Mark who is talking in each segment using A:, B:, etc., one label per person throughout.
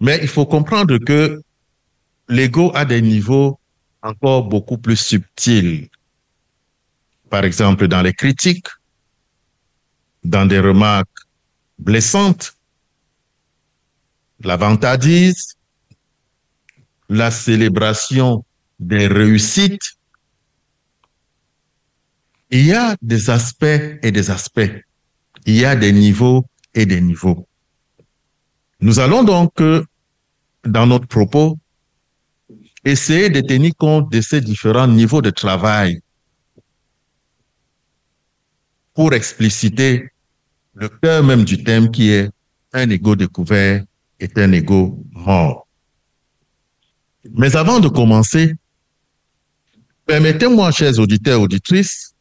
A: Mais il faut comprendre que l'ego a des niveaux encore beaucoup plus subtils. Par exemple, dans les critiques, dans des remarques blessantes, la vantardise, la célébration des réussites. Il y a des aspects et des aspects. Il y a des niveaux et des niveaux. Nous allons donc, dans notre propos, essayer de tenir compte de ces différents niveaux de travail pour expliciter le cœur même du thème qui est un ego découvert est un ego mort. Mais avant de commencer, permettez-moi, chers auditeurs et auditrices,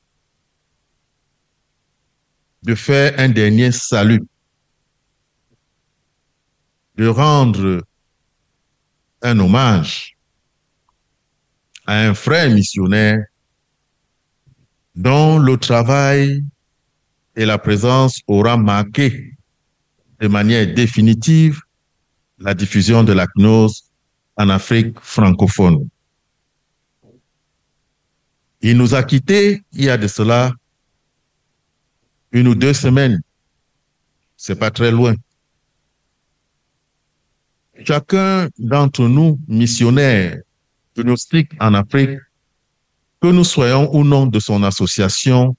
A: de faire un dernier salut, de rendre un hommage à un frère missionnaire dont le travail et la présence aura marqué de manière définitive la diffusion de la gnose en Afrique francophone. Il nous a quittés il y a de cela 1 ou 2 semaines. C'est pas très loin. Chacun d'entre nous, missionnaires, gnostiques en Afrique, que nous soyons ou non de son association,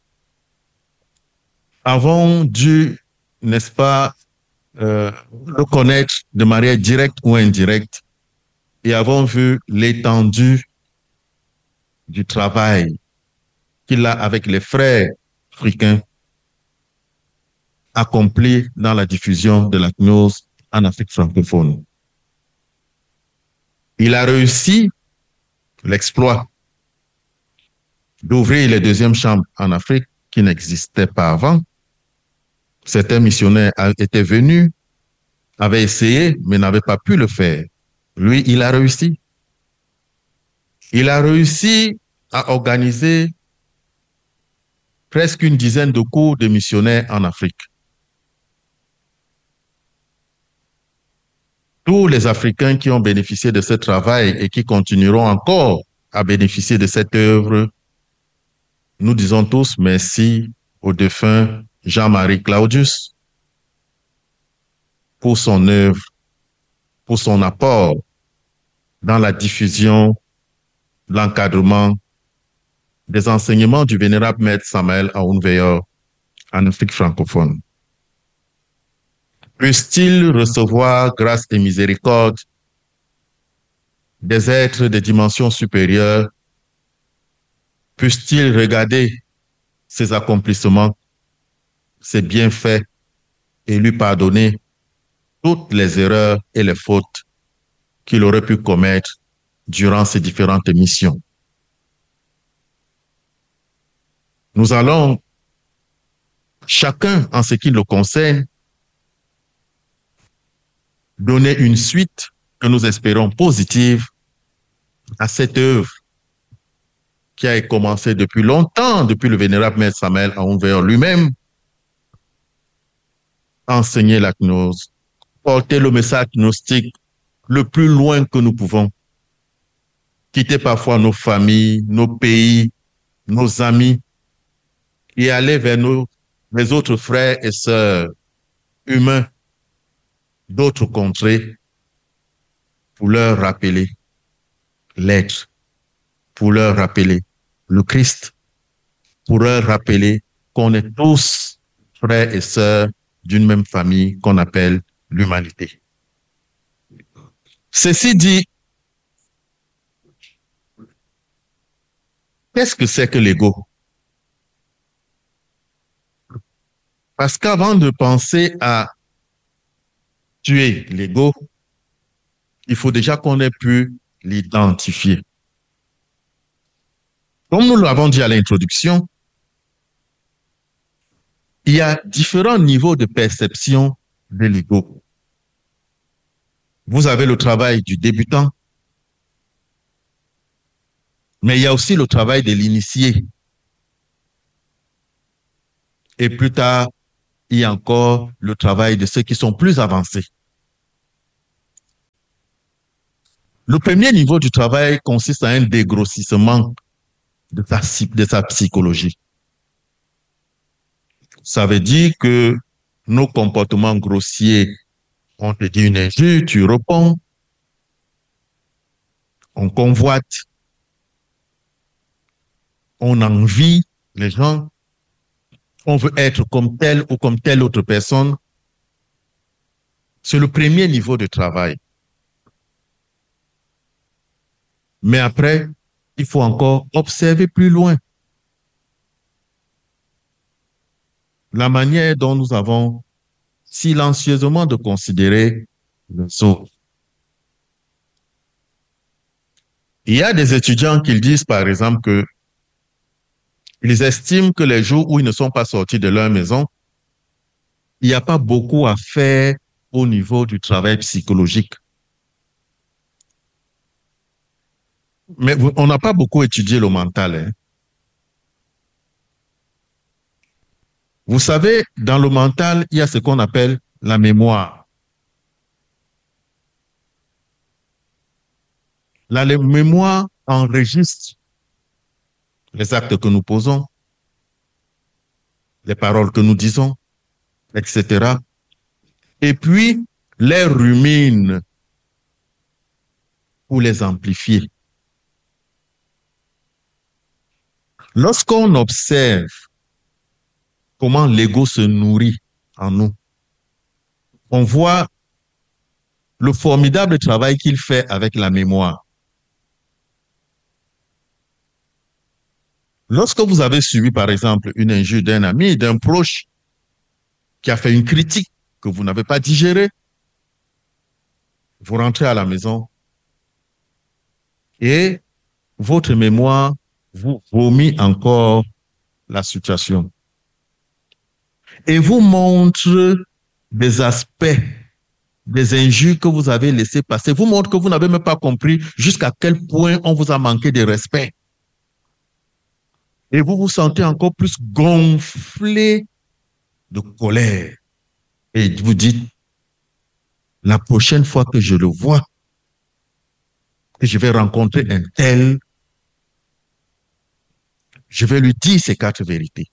A: avons dû, n'est-ce pas, le connaître de manière directe ou indirecte et avons vu l'étendue du travail qu'il a avec les frères africains accompli dans la diffusion de la gnose en Afrique francophone. Il a réussi l'exploit d'ouvrir les deuxièmes chambres en Afrique qui n'existaient pas avant. Certains missionnaires étaient venus, avaient essayé, mais n'avaient pas pu le faire. Lui, il a réussi. Il a réussi à organiser presque une dizaine de cours de missionnaires en Afrique. Tous les Africains qui ont bénéficié de ce travail et qui continueront encore à bénéficier de cette œuvre, nous disons tous merci au défunt Jean-Marie Claudius pour son œuvre, pour son apport dans la diffusion, l'encadrement des enseignements du vénérable maître Samuel Aounveyor en Afrique francophone. Puisse-t-il recevoir grâce et miséricorde des êtres de dimensions supérieures? Puisse-t-il regarder ses accomplissements, ses bienfaits et lui pardonner toutes les erreurs et les fautes qu'il aurait pu commettre durant ses différentes missions. Nous allons, chacun en ce qui le concerne, donner une suite que nous espérons positive à cette œuvre qui a commencé depuis longtemps, depuis le vénérable maître Samuel Aounveyor lui-même, enseigner la gnose, porter le message gnostique le plus loin que nous pouvons, quitter parfois nos familles, nos pays, nos amis, et aller vers mes autres frères et sœurs humains d'autres contrées pour leur rappeler l'être, pour leur rappeler le Christ, pour leur rappeler qu'on est tous frères et sœurs d'une même famille qu'on appelle l'humanité. Ceci dit, qu'est-ce que c'est que l'ego? Parce qu'avant de penser à tuer l'ego, il faut déjà qu'on ait pu l'identifier. Comme nous l'avons dit à l'introduction, il y a différents niveaux de perception de l'ego. Vous avez le travail du débutant, mais il y a aussi le travail de l'initié. Et plus tard, il y a encore le travail de ceux qui sont plus avancés. Le premier niveau du travail consiste à un dégrossissement de sa psychologie. Ça veut dire que nos comportements grossiers, on te dit une injure, tu réponds, on convoite, on envie les gens, on veut être comme telle ou comme telle autre personne. C'est le premier niveau de travail. Mais après, il faut encore observer plus loin la manière dont nous avons silencieusement de considérer les autres. Il y a des étudiants qui disent, par exemple, que ils estiment que les jours où ils ne sont pas sortis de leur maison, il n'y a pas beaucoup à faire au niveau du travail psychologique. Mais on n'a pas beaucoup étudié le mental. Hein. Vous savez, dans le mental, il y a ce qu'on appelle la mémoire. La mémoire enregistre les actes que nous posons, les paroles que nous disons, etc. Et puis, les rumine pour les amplifier. Lorsqu'on observe comment l'ego se nourrit en nous, on voit le formidable travail qu'il fait avec la mémoire. Lorsque vous avez subi, par exemple, une injure d'un ami, d'un proche qui a fait une critique que vous n'avez pas digérée, vous rentrez à la maison et votre mémoire vous vomit encore la situation et vous montre des aspects, des injures que vous avez laissées passer, vous montre que vous n'avez même pas compris jusqu'à quel point on vous a manqué de respect. Et vous vous sentez encore plus gonflé de colère. Et vous dites, la prochaine fois que je le vois, que je vais rencontrer un tel, je vais lui dire ces quatre vérités.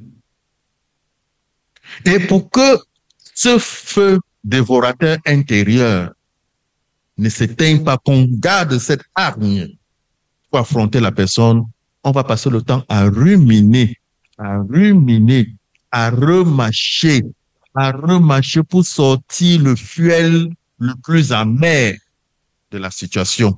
A: Et pour que ce feu dévorateur intérieur ne s'éteigne pas, qu'on garde cette hargne pour affronter la personne, on va passer le temps à ruminer, à ruminer, à remâcher, pour sortir le fuel le plus amer de la situation,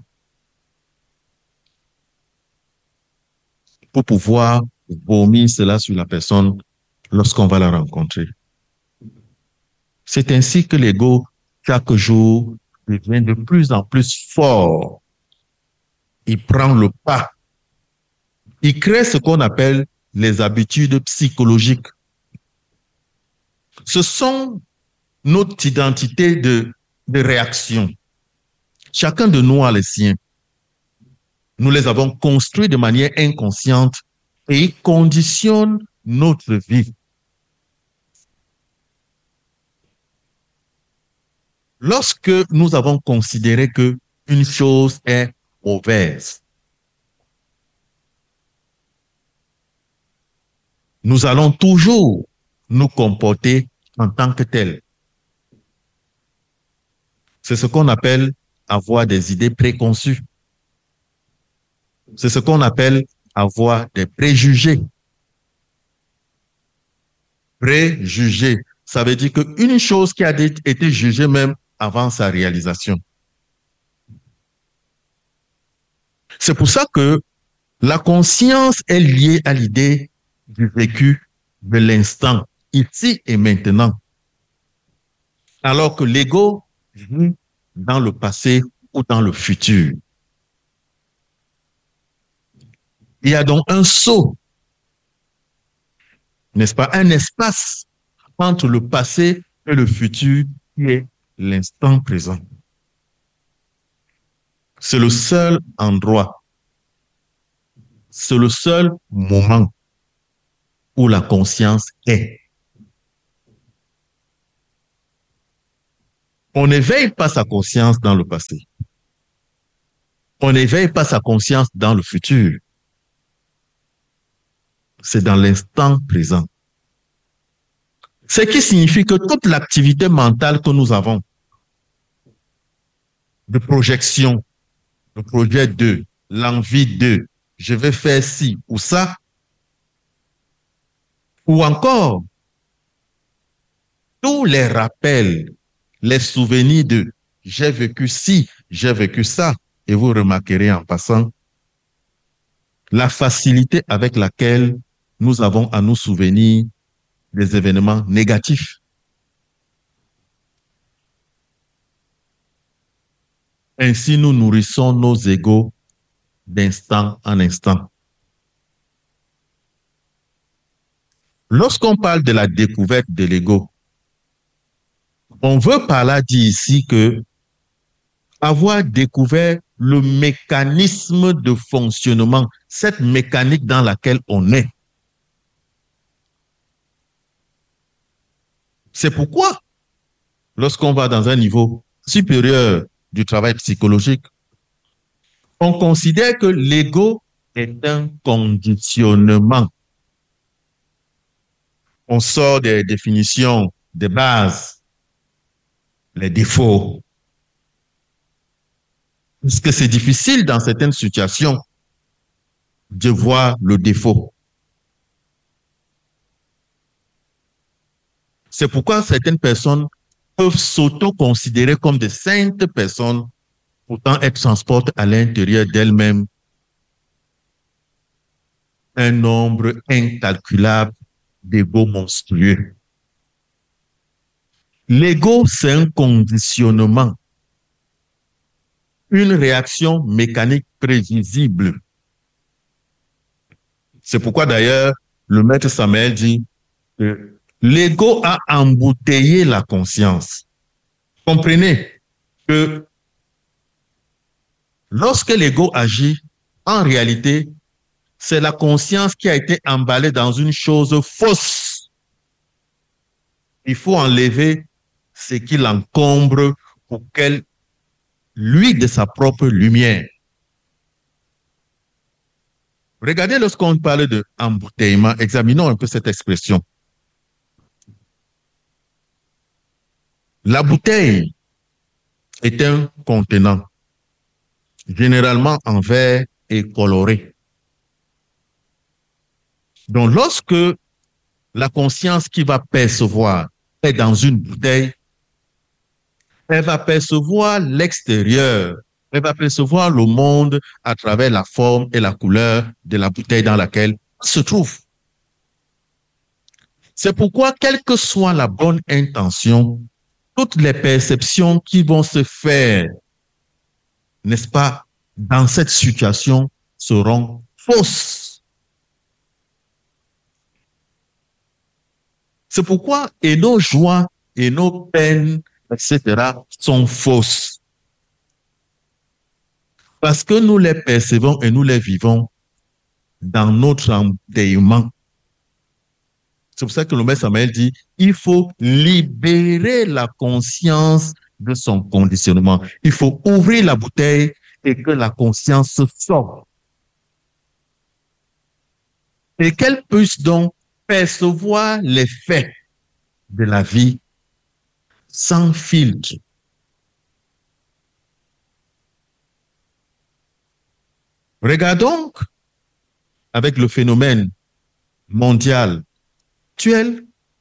A: pour pouvoir vomir cela sur la personne lorsqu'on va la rencontrer. C'est ainsi que l'ego, chaque jour, devient de plus en plus fort. Il prend le pas. Il crée ce qu'on appelle les habitudes psychologiques. Ce sont notre identité de réaction. Chacun de nous a les siens. Nous les avons construits de manière inconsciente et ils conditionnent notre vie. Lorsque nous avons considéré qu'une chose est mauvaise, nous allons toujours nous comporter en tant que tel. C'est ce qu'on appelle avoir des idées préconçues. C'est ce qu'on appelle avoir des préjugés. Préjugés, ça veut dire qu'une chose qui a été jugée même avant sa réalisation. C'est pour ça que la conscience est liée à l'idée du vécu de l'instant, ici et maintenant. Alors que l'ego vit dans le passé ou dans le futur. Il y a donc un saut, n'est-ce pas, un espace entre le passé et le futur qui est l'instant présent. C'est le seul endroit, c'est le seul moment où la conscience est. On n'éveille pas sa conscience dans le passé. On n'éveille pas sa conscience dans le futur. C'est dans l'instant présent. Ce qui signifie que toute l'activité mentale que nous avons, de projection, le projet de, l'envie de, je vais faire ci ou ça, ou encore tous les rappels, les souvenirs de j'ai vécu ci, j'ai vécu ça, et vous remarquerez en passant la facilité avec laquelle nous avons à nous souvenir des événements négatifs. Ainsi, nous nourrissons nos égos d'instant en instant. Lorsqu'on parle de la découverte de l'ego, on veut par là dire ici que avoir découvert le mécanisme de fonctionnement, cette mécanique dans laquelle on est. C'est pourquoi, lorsqu'on va dans un niveau supérieur du travail psychologique, on considère que l'ego est un conditionnement. On sort des définitions des bases, les défauts. Parce que c'est difficile dans certaines situations de voir le défaut. C'est pourquoi certaines personnes peuvent s'auto-considérer comme des saintes personnes, pourtant elles transportent à l'intérieur d'elles-mêmes un nombre incalculable d'égos monstrueux. L'ego, c'est un conditionnement, une réaction mécanique prévisible. C'est pourquoi d'ailleurs, le maître Samuel dit que l'ego a embouteillé la conscience. Comprenez que lorsque l'ego agit, en réalité, c'est la conscience qui a été emballée dans une chose fausse. Il faut enlever ce qui l'encombre pour qu'elle lui de sa propre lumière. Regardez lorsqu'on parle de embouteillement, examinons un peu cette expression. La bouteille est un contenant, généralement en verre et coloré. Donc, lorsque la conscience qui va percevoir est dans une bouteille, elle va percevoir l'extérieur, elle va percevoir le monde à travers la forme et la couleur de la bouteille dans laquelle elle se trouve. C'est pourquoi, quelle que soit la bonne intention, toutes les perceptions qui vont se faire, n'est-ce pas, dans cette situation seront fausses. C'est pourquoi et nos joies et nos peines, etc., sont fausses. Parce que nous les percevons et nous les vivons dans notre embouteillement. C'est pour ça que le maître Samuel dit, il faut libérer la conscience de son conditionnement. Il faut ouvrir la bouteille et que la conscience sorte. Et qu'elle puisse donc percevoir les faits de la vie sans filtre. Regardons avec le phénomène mondial actuel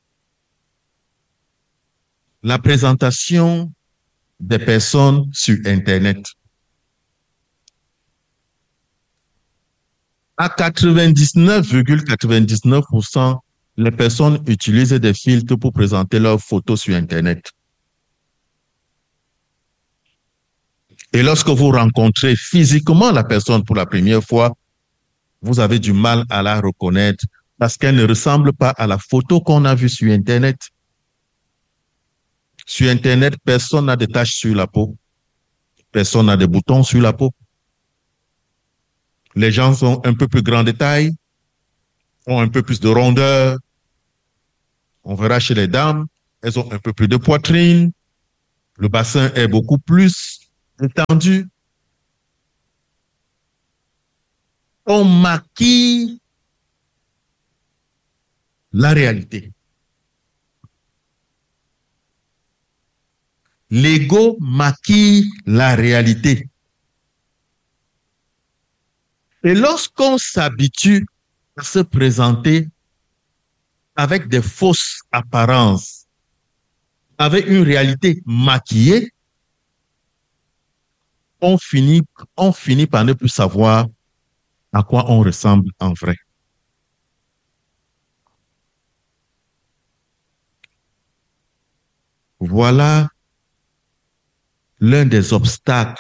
A: la présentation des personnes sur Internet. À 99,99%, les personnes utilisent des filtres pour présenter leurs photos sur Internet. Et lorsque vous rencontrez physiquement la personne pour la première fois, vous avez du mal à la reconnaître parce qu'elle ne ressemble pas à la photo qu'on a vue sur Internet. Sur Internet, personne n'a de taches sur la peau. Personne n'a de boutons sur la peau. Les gens sont un peu plus grands de taille, ont un peu plus de rondeur. On verra chez les dames, elles ont un peu plus de poitrine. Le bassin est beaucoup plus étendu. On maquille la réalité. L'ego maquille la réalité. Et lorsqu'on s'habitue à se présenter avec des fausses apparences, avec une réalité maquillée, on finit par ne plus savoir à quoi on ressemble en vrai. Voilà l'un des obstacles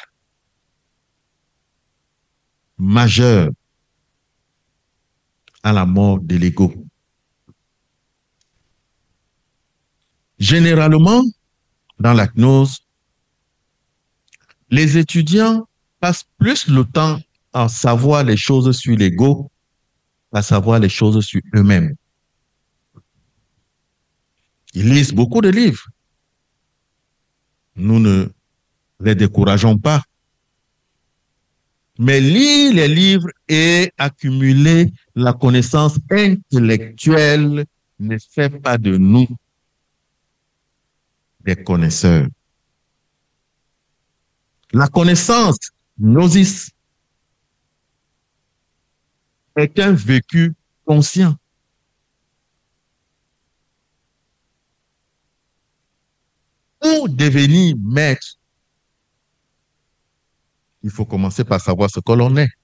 A: majeurs à la mort de l'ego. Généralement, dans la gnose, les étudiants passent plus le temps à savoir les choses sur l'ego qu'à savoir les choses sur eux-mêmes. Ils lisent beaucoup de livres. Nous ne les décourageons pas. Mais lire les livres et accumuler la connaissance intellectuelle ne fait pas de nous des connaisseurs. La connaissance, gnosis, est un vécu conscient. Pour devenir maître, il faut commencer par savoir ce que l'on est.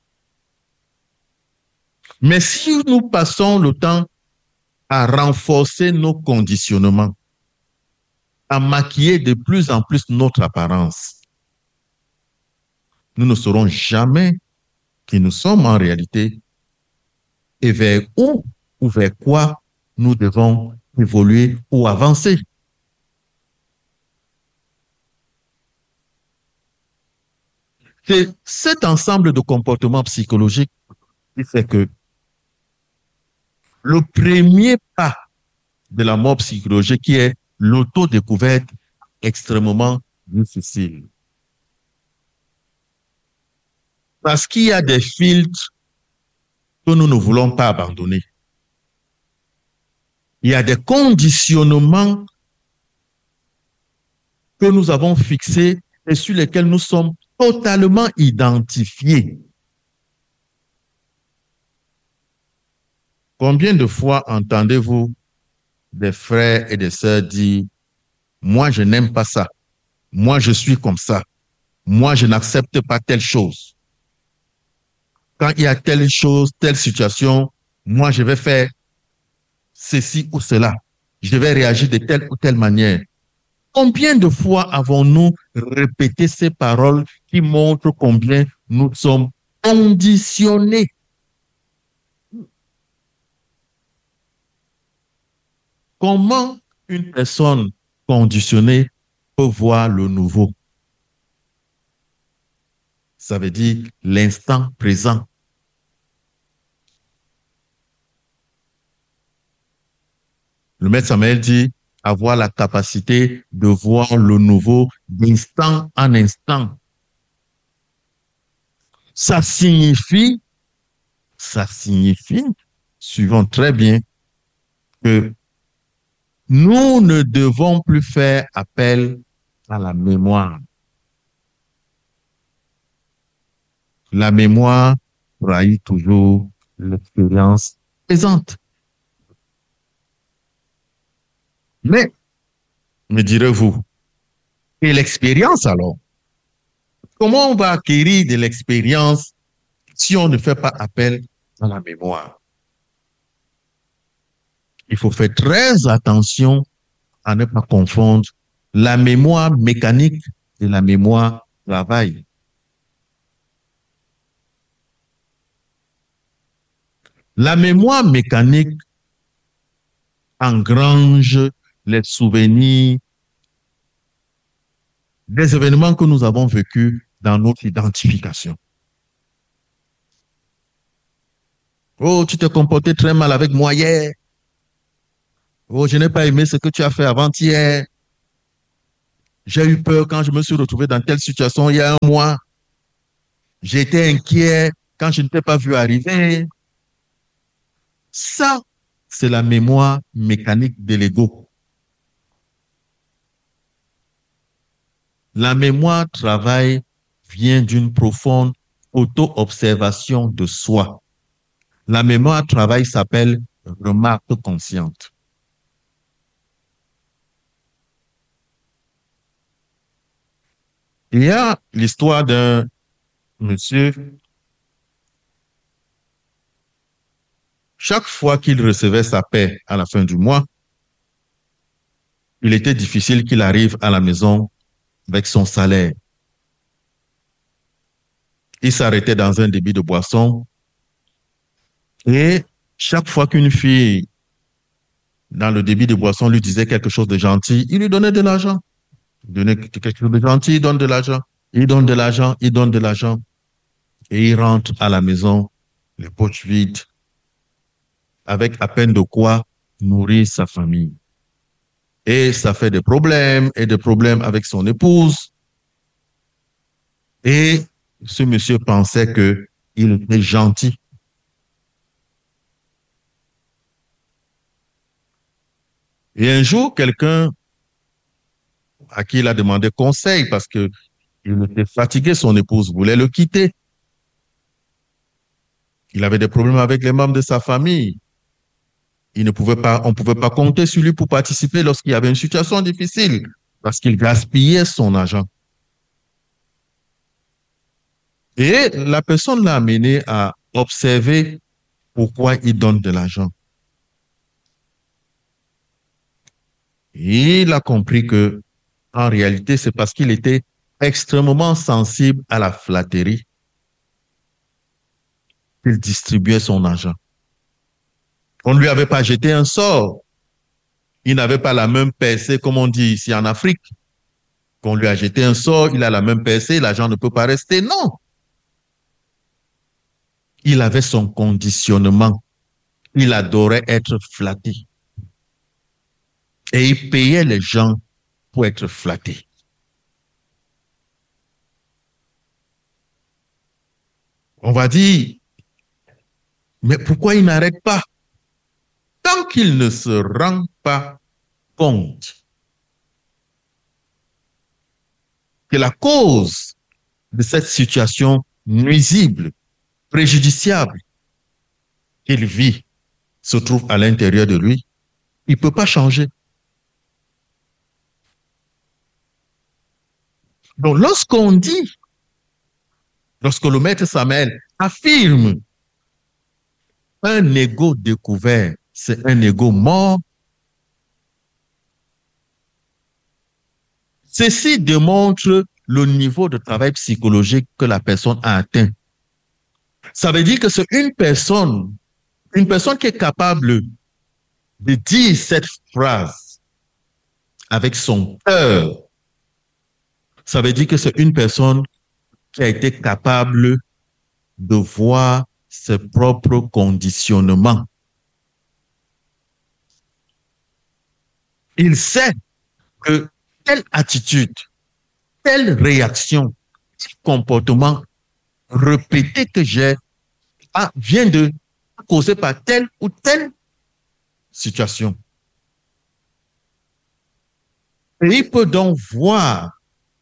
A: Mais si nous passons le temps à renforcer nos conditionnements, à maquiller de plus en plus notre apparence, nous ne saurons jamais qui nous sommes en réalité et vers où ou vers quoi nous devons évoluer ou avancer. C'est cet ensemble de comportements psychologiques qui fait que le premier pas de la mort psychologique, qui est l'autodécouverte, extrêmement difficile. Parce qu'il y a des filtres que nous ne voulons pas abandonner. Il y a des conditionnements que nous avons fixés et sur lesquels nous sommes totalement identifiés. Combien de fois entendez-vous des frères et des sœurs dire « Moi, je n'aime pas ça. Moi, je suis comme ça. Moi, je n'accepte pas telle chose. Quand il y a telle chose, telle situation, moi, je vais faire ceci ou cela. Je vais réagir de telle ou telle manière. » Combien de fois avons-nous répété ces paroles qui montrent combien nous sommes conditionnés? Comment une personne conditionnée peut voir le nouveau? Ça veut dire l'instant présent. Le maître Samuel dit avoir la capacité de voir le nouveau d'instant en instant. Ça signifie, suivons très bien, que nous ne devons plus faire appel à la mémoire. La mémoire trahit toujours l'expérience présente. Mais, me direz-vous, et l'expérience alors? Comment on va acquérir de l'expérience si on ne fait pas appel à la mémoire? Il faut faire très attention à ne pas confondre la mémoire mécanique et la mémoire travail. La mémoire mécanique engrange les souvenirs des événements que nous avons vécus dans notre identification. Oh, tu t'es comporté très mal avec moi hier. Oh, je n'ai pas aimé ce que tu as fait avant-hier. J'ai eu peur quand je me suis retrouvé dans telle situation il y a un mois. J'étais inquiet quand je ne t'ai pas vu arriver. Ça, c'est la mémoire mécanique de l'ego. La mémoire travail vient d'une profonde auto-observation de soi. La mémoire travail s'appelle remarque consciente. Il y a l'histoire d'un monsieur, chaque fois qu'il recevait sa paie à la fin du mois, il était difficile qu'il arrive à la maison avec son salaire. Il s'arrêtait dans un débit de boisson et chaque fois qu'une fille dans le débit de boisson lui disait quelque chose de gentil, il lui donnait de l'argent. Il donnait quelque chose de gentil, il donne de l'argent. Il donne de l'argent, il donne de l'argent. Et il rentre à la maison, les poches vides, avec à peine de quoi nourrir sa famille. Et ça fait des problèmes et des problèmes avec son épouse. Et ce monsieur pensait que il était gentil. Et un jour, quelqu'un à qui il a demandé conseil parce que il était fatigué, son épouse voulait le quitter. Il avait des problèmes avec les membres de sa famille. Il ne pouvait pas, on ne pouvait pas compter sur lui pour participer lorsqu'il y avait une situation difficile parce qu'il gaspillait son argent. Et la personne l'a amené à observer pourquoi il donne de l'argent. Et il a compris que, en réalité, c'est parce qu'il était extrêmement sensible à la flatterie qu'il distribuait son argent. On ne lui avait pas jeté un sort. Il n'avait pas la même percée, comme on dit ici en Afrique. Qu'on lui a jeté un sort, il a la même percée, l'argent ne peut pas rester. Non. Il avait son conditionnement. Il adorait être flatté. Et il payait les gens pour être flattés. On va dire, mais pourquoi il n'arrête pas? Tant qu'il ne se rend pas compte que la cause de cette situation nuisible, préjudiciable qu'il vit se trouve à l'intérieur de lui, il ne peut pas changer. Donc, lorsqu'on dit, lorsque le maître Samuel affirme un ego découvert, c'est un ego mort, ceci démontre le niveau de travail psychologique que la personne a atteint. Ça veut dire que c'est une personne qui est capable de dire cette phrase avec son cœur. Ça veut dire que c'est une personne qui a été capable de voir ses propres conditionnements. Il sait que telle attitude, telle réaction, tel comportement répété que j'ai vient de causé par telle ou telle situation. Et il peut donc voir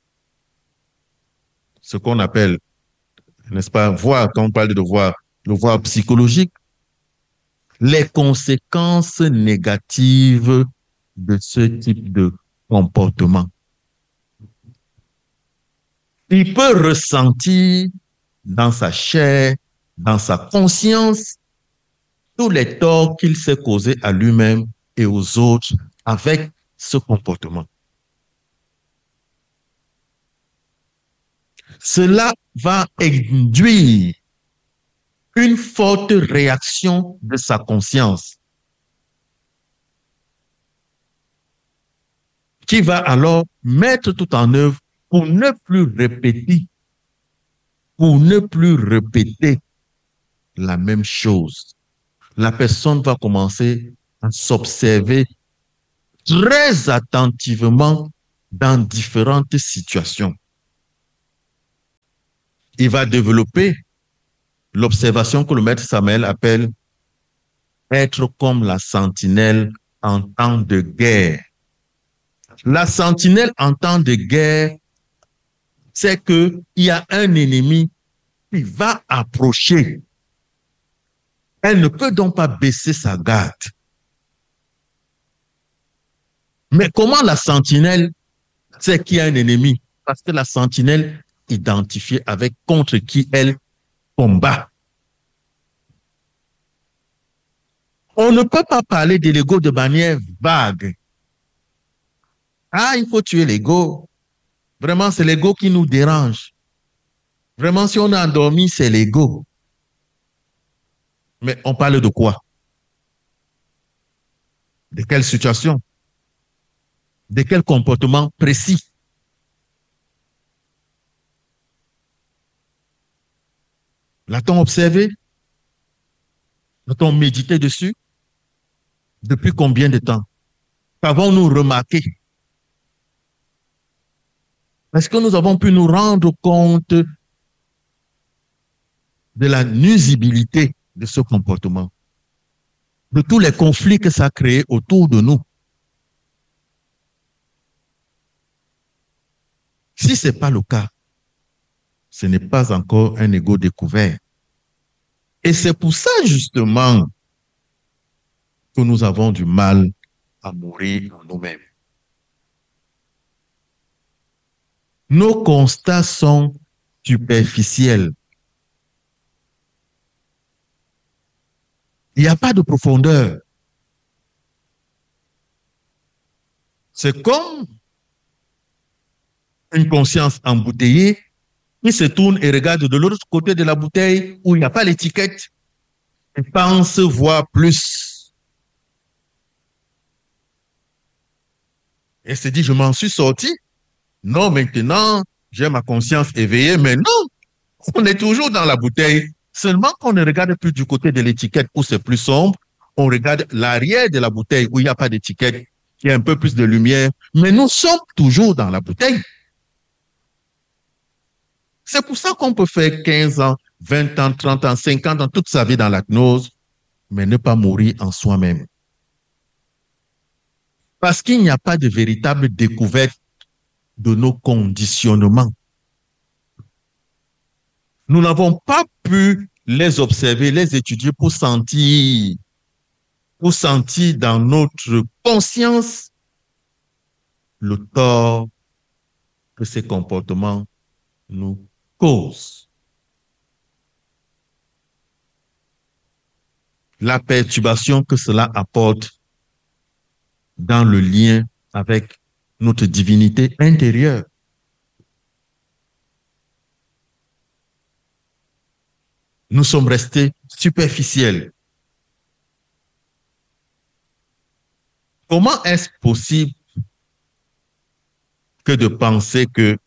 A: ce qu'on appelle, n'est-ce pas, voir, quand on parle de voir, le voir psychologique, les conséquences négatives de ce type de comportement. Il peut ressentir dans sa chair, dans sa conscience, tous les torts qu'il s'est causés à lui-même et aux autres avec ce comportement. Cela va induire une forte réaction de sa conscience qui va alors mettre tout en œuvre pour ne plus répéter la même chose. La personne va commencer à s'observer très attentivement dans différentes situations. Il va développer l'observation que le maître Samuel appelle être comme la sentinelle en temps de guerre. La sentinelle en temps de guerre, c'est qu'il y a un ennemi qui va approcher. Elle ne peut donc pas baisser sa garde. Mais comment la sentinelle sait qu'il y a un ennemi? Parce que la sentinelle identifie avec contre qui elle combat. On ne peut pas parler de l'ego de manière vague. Ah, il faut tuer l'ego. Vraiment, c'est l'ego qui nous dérange. Vraiment, si on a endormi, c'est l'ego. Mais on parle de quoi? De quelle situation? De quel comportement précis? L'a-t-on observé? L'a-t-on médité dessus? Depuis combien de temps? Qu'avons-nous remarqué? Est-ce que nous avons pu nous rendre compte de la nuisibilité de ce comportement, de tous les conflits que ça a créés autour de nous? Si ce n'est pas le cas, ce n'est pas encore un ego découvert. Et c'est pour ça, justement, que nous avons du mal à mourir en nous-mêmes. Nos constats sont superficiels. Il n'y a pas de profondeur. C'est comme une conscience embouteillée qui se tourne et regarde de l'autre côté de la bouteille où il n'y a pas l'étiquette et pense voir plus. Et se dit, je m'en suis sorti. Non, maintenant, j'ai ma conscience éveillée, mais non, on est toujours dans la bouteille. Seulement qu'on ne regarde plus du côté de l'étiquette où c'est plus sombre, on regarde l'arrière de la bouteille où il n'y a pas d'étiquette, qui a un peu plus de lumière, mais nous sommes toujours dans la bouteille. C'est pour ça qu'on peut faire 15 ans, 20 ans, 30 ans, 50 ans, toute sa vie dans la gnose, mais ne pas mourir en soi-même. Parce qu'il n'y a pas de véritable découverte de nos conditionnements. Nous n'avons pas pu les observer, les étudier pour sentir dans notre conscience le tort que ces comportements nous causent. La perturbation que cela apporte dans le lien avec notre divinité intérieure. Nous sommes restés superficiels. Comment est-ce possible que de penser que,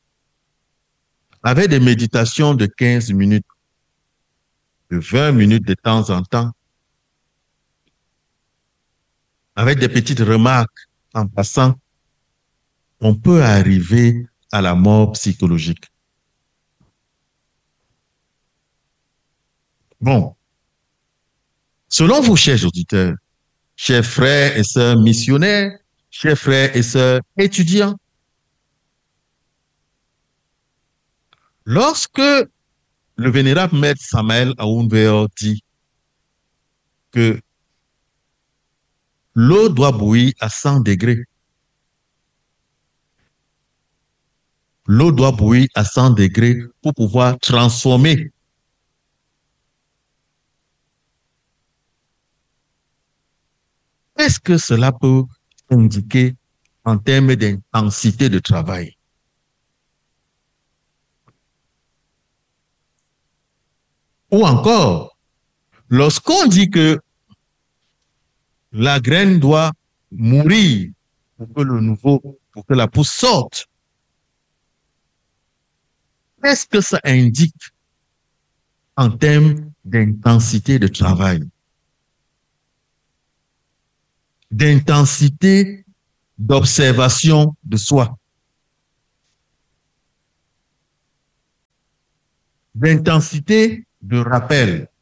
A: avec des méditations de 15 minutes, de 20 minutes de temps en temps, avec des petites remarques en passant, on peut arriver à la mort psychologique? Bon, selon vous, chers auditeurs, chers frères et sœurs missionnaires, chers frères et sœurs étudiants, lorsque le vénérable maître Samael Aounveor dit que l'eau doit bouillir à 100 degrés, l'eau doit bouillir à 100 degrés pour pouvoir transformer. Qu'est-ce que cela peut indiquer en termes d'intensité de travail? Ou encore, lorsqu'on dit que la graine doit mourir pour que la pousse sorte, qu'est-ce que ça indique en termes d'intensité de travail, d'intensité d'observation de soi, d'intensité de rappel